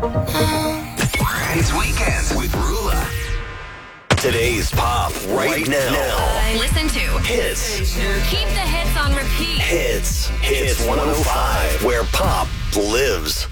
It's Weekends with Rula. Today's pop right now. Listen to Hits. Keep the Hits on repeat. Hits 105, where pop lives.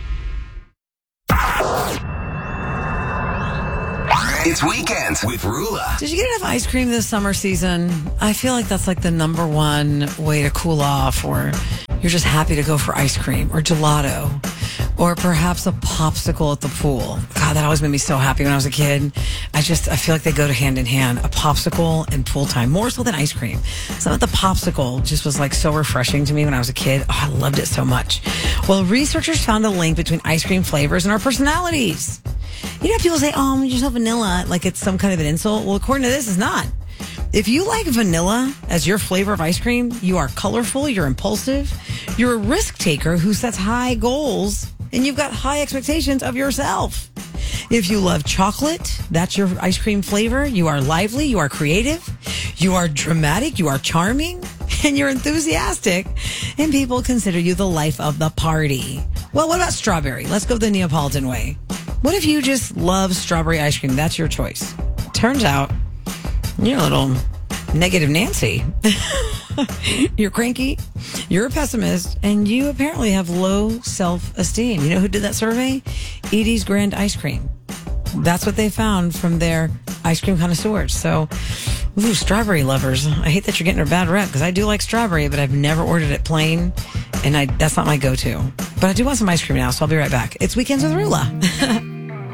It's Weekends with Rula. Did you get enough ice cream this summer season? I feel like that's like the number one way to cool off, or you're just happy to go for ice cream or gelato, or perhaps a popsicle at the pool. God, that always made me so happy when I was a kid. I feel like they go hand in hand. A popsicle and pool time, more so than ice cream. Some of the popsicle just was like so refreshing to me when I was a kid. Oh, I loved it so much. Well, researchers found a link between ice cream flavors and our personalities. You know, people say, oh, you're so vanilla, like it's some kind of an insult. Well, according to this, it's not. If you like vanilla as your flavor of ice cream, you are colorful, you're impulsive, you're a risk taker who sets high goals, and you've got high expectations of yourself. If you love chocolate, that's your ice cream flavor. You are lively, you are creative, you are dramatic, you are charming, and you're enthusiastic, and people consider you the life of the party. Well, what about strawberry? Let's go the Neapolitan way. What if you just love strawberry ice cream? That's your choice. Turns out you're a little negative Nancy. You're cranky, you're a pessimist, and you apparently have low self-esteem. You know who did that survey? Edie's Grand Ice Cream. That's what they found from their ice cream connoisseurs. So, strawberry lovers. I hate that you're getting a bad rep because I do like strawberry, but I've never ordered it plain, and that's not my go-to. But I do want some ice cream now, so I'll be right back. It's Weekends with Rula.